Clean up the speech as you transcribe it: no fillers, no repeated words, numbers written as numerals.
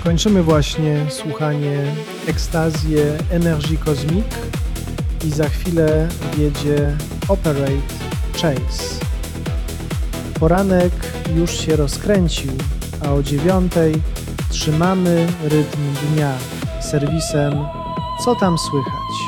Kończymy właśnie słuchanie Ekstazję Energy Cosmic i za chwilę wiedzie Operate Chase. Poranek już się rozkręcił, a o 9:00 trzymamy rytm dnia serwisem Co tam słychać?